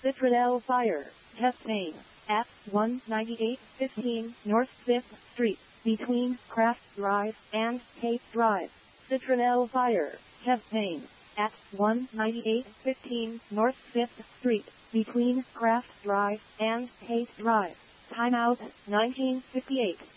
Citronelle Fire, test name, at 19815 North 5th Street, between Craft Drive and Tate Drive. Citronelle Fire, test name, at 19815 North 5th Street, between Craft Drive and Tate Drive. Timeout, 1958.